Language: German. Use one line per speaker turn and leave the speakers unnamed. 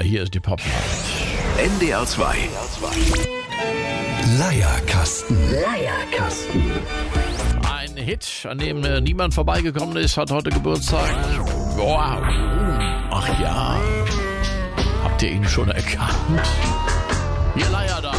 hier ist die Popnacht.
NDR 2. Leierkasten.
Ein Hit, an dem niemand vorbeigekommen ist, hat heute Geburtstag. Wow. Ach ja. Habt ihr ihn schon erkannt? Ihr Leier da.